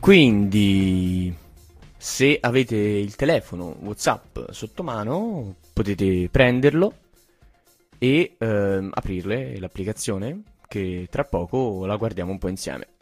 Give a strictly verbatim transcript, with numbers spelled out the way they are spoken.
Quindi, se avete il telefono WhatsApp sotto mano, potete prenderlo e ehm, aprirle l'applicazione, che tra poco la guardiamo un po' insieme.